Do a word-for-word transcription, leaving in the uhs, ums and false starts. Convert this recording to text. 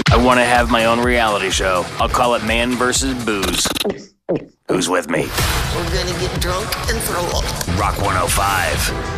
I want to have my own reality show. I'll call it Man versus Booze. Who's with me? We're gonna get drunk and throw up. Rock one oh five.